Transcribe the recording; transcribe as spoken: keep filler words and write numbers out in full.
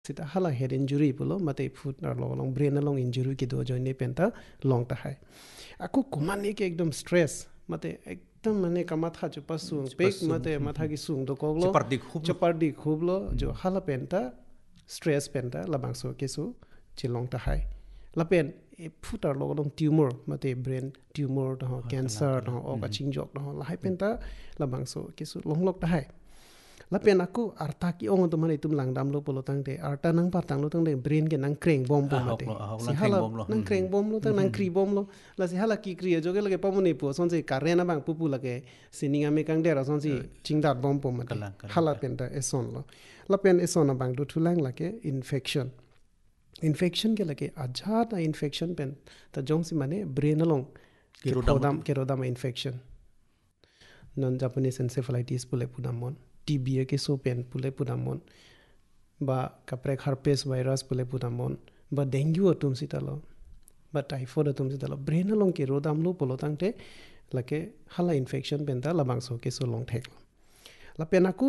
sita hala head injury pulo mate foot na lo long brain na long injury ki do join ne penta long ta hai aku kumani ke ekdom stress mate ekdom mane ka matha chu pasung pek mate matha ki sung do koglo Cepardi khub chapardi khublo jo hala penta stress penta labang so kesu chilong ta hai lapen e foot ar lo long tumor mate brain tumor to cancer to o ka chingjok to la hai penta labang so kesu long lok ta hai lapen aku arta ki ong to mane tum lang dam lo polo tang de arta nang par tang lo tang de brain ke nang kreng bom bom mate si hala nang kreng bom lo tang nang kri bom lo la si hala ki kri jo ge lage pamuni pu son se karena bang pupu lage sininga me kang de ra son si chingdat bom bom mate hala pen ta eson lo lapen eson bang do thulang lage infection infection ke lage ajata infection pen ta jong si mane brain along kerodam kerodam infection non Japanese encephalitis pule pudamon T B ke so pen pule pudamon ba kapre herpes virus pule pudamon ba dengue atum sitalo ba typhoid atum sitalo brain along ke rodam lo polo tangte lake hala infection pen ta labang so ke so long thek la pen aku